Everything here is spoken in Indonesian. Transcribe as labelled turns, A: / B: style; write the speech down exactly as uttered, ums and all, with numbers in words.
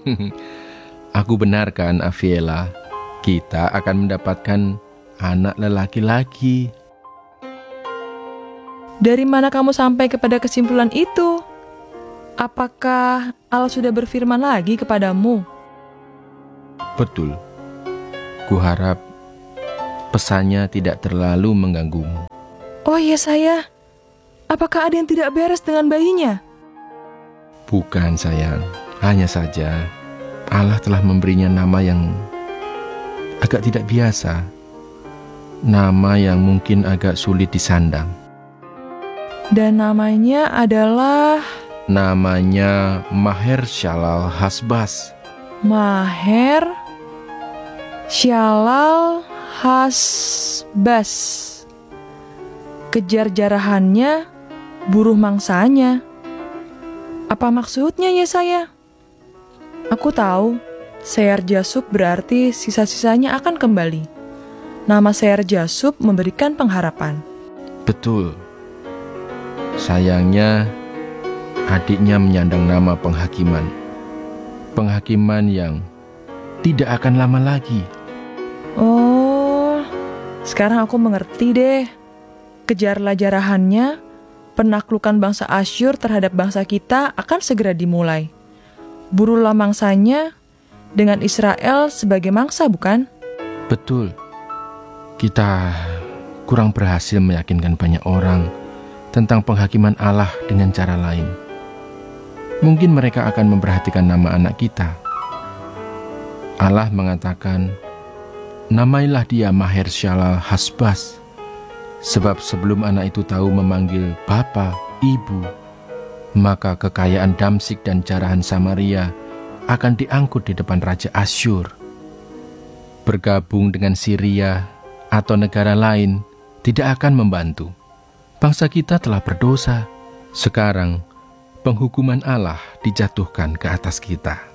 A: Aku benarkan, Aviela, kita akan mendapatkan anak lelaki-laki.
B: Dari mana kamu sampai kepada kesimpulan itu? Apakah Allah sudah berfirman lagi kepadamu?
A: Betul. Kuharap pesannya tidak terlalu mengganggumu.
B: Oh iya saya, apakah ada yang tidak beres dengan bayinya?
A: Bukan sayang, hanya saja Allah telah memberinya nama yang agak tidak biasa. Nama yang mungkin agak sulit disandang.
B: Dan namanya adalah...
A: Namanya Maher-shalal Hasbaz.
B: Maher Shalal Hasbaz. Kejar jarahannya, buruh mangsanya. Apa maksudnya ya saya? Aku tahu, Seir Jasub berarti sisa-sisanya akan kembali. Nama Seir Jasub memberikan pengharapan.
A: Betul. Sayangnya, adiknya menyandang nama penghakiman. Penghakiman yang tidak akan lama lagi.
B: Oh, sekarang aku mengerti deh. Kejarlah jarahannya, penaklukan bangsa Asyur terhadap bangsa kita akan segera dimulai. Burulah mangsanya dengan Israel sebagai mangsa, bukan?
A: Betul. Kita kurang berhasil meyakinkan banyak orang tentang penghakiman Allah dengan cara lain. Mungkin mereka akan memperhatikan nama anak kita. Allah mengatakan, namailah dia Maher-shalal Hasbaz, sebab sebelum anak itu tahu memanggil bapa, ibu, maka kekayaan Damsik dan jarahan Samaria akan diangkut di depan Raja Asyur. Bergabung dengan Syria atau negara lain tidak akan membantu. Bangsa kita telah berdosa. Sekarang, penghukuman Allah dijatuhkan ke atas kita.